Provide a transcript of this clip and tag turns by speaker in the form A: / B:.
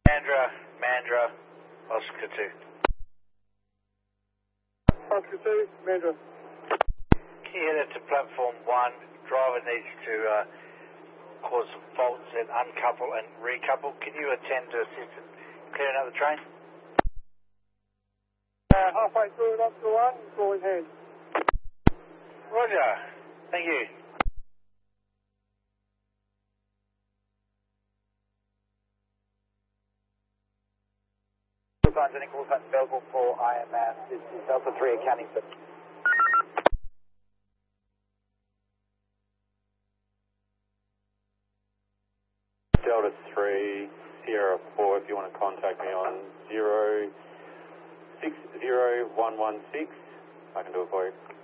A: Mandra, Oscar 2.
B: Oscar 2, Mandra.
A: Can you head it to platform 1? Driver needs to cause some faults and uncouple and recouple. Can you attend to assist in clearing out the train?
B: Halfway through it, Oscar 1, calling hand.
A: Roger. Thank you.
C: Signs and call signs available for IMS. This is Delta 3 accounting for.
D: Delta 3, Sierra 4, if you want to contact me on 060116, I can do it for you.